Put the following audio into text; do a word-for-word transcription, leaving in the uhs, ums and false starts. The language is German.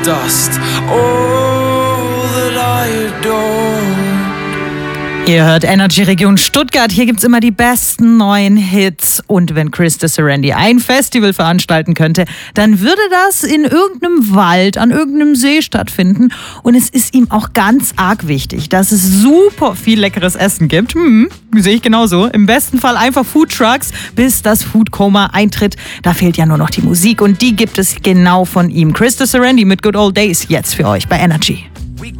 dust. All that I adore. Ihr hört Energy Region Stuttgart. Hier gibt's immer die besten neuen Hits. Und wenn Chris Disserandy ein Festival veranstalten könnte, dann würde das in irgendeinem Wald, an irgendeinem See stattfinden. Und es ist ihm auch ganz arg wichtig, dass es super viel leckeres Essen gibt. Hm, sehe ich genauso. Im besten Fall einfach Foodtrucks, bis das Foodkoma eintritt. Da fehlt ja nur noch die Musik und die gibt es genau von ihm. Chris Disserandy mit Good Old Days jetzt für euch bei Energy.